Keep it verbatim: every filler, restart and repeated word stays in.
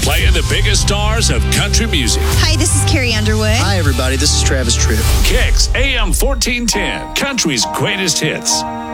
Playing the biggest stars of country music. Hi, this is Carrie Underwood. Hi, everybody. This is Travis Tritt. Kicks A M fourteen ten, country's greatest hits.